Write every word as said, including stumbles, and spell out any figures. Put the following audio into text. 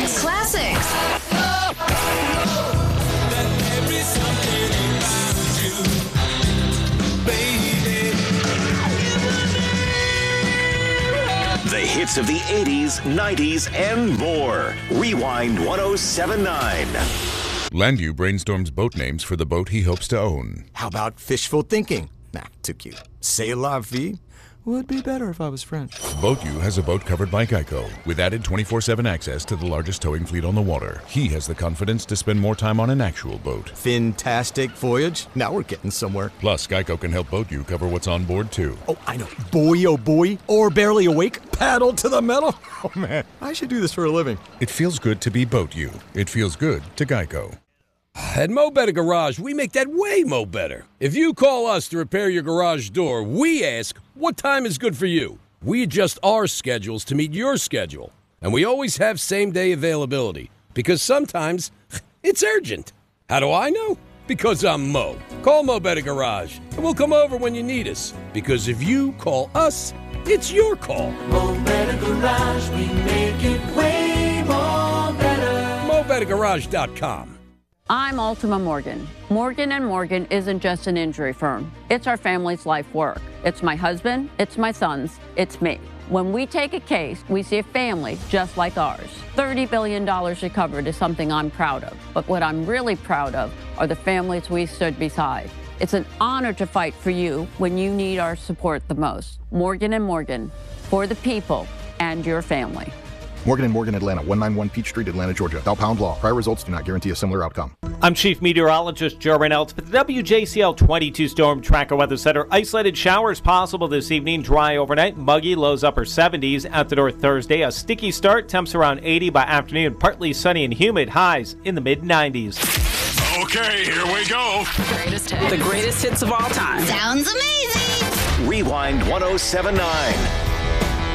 Classics. Classics. The hits of the eighties, nineties, and more. Rewind one oh seven point nine. Landu brainstorms boat names for the boat he hopes to own. How about fishful thinking? Nah, too cute. C'est la vie? Would be better if I was French. BoatU has a boat covered by Geico, with added twenty-four seven access to the largest towing fleet on the water. He has the confidence to spend more time on an actual boat. Fantastic voyage. Now we're getting somewhere. Plus, Geico can help BoatU cover what's on board, too. Oh, I know. Boy, oh boy. Or barely awake. Paddle to the metal. Oh, man. I should do this for a living. It feels good to be BoatU. It feels good to Geico. At Mo Better Garage, we make that way mo better. If you call us to repair your garage door, we ask, what time is good for you? We adjust our schedules to meet your schedule. And we always have same-day availability, because sometimes it's urgent. How do I know? Because I'm Mo. Call Mo Better Garage, and we'll come over when you need us. Because if you call us, it's your call. Mo Better Garage, we make it way more better. Mo Better Garage dot com. I'm Ultima Morgan. Morgan and Morgan isn't just an injury firm. It's our family's life work. It's my husband, it's my sons, it's me. When we take a case, we see a family just like ours. thirty billion dollars recovered is something I'm proud of. But what I'm really proud of are the families we stood beside. It's an honor to fight for you when you need our support the most. Morgan and Morgan, for the people and your family. Morgan and Morgan, Atlanta, one ninety-one Peach Street, Atlanta, Georgia. Thou pound law. Prior results do not guarantee a similar outcome. I'm Chief Meteorologist Joe Reynolds for the W J C L twenty-two Storm Tracker Weather Center. Isolated showers possible this evening. Dry overnight. Muggy. Lows upper seventies. At the north Thursday. A sticky start. Temps around eighty by afternoon. Partly sunny and humid. Highs in the mid nineties. Okay, here we go. Greatest hits. The greatest hits of all time. Sounds amazing. Rewind one oh seven point nine.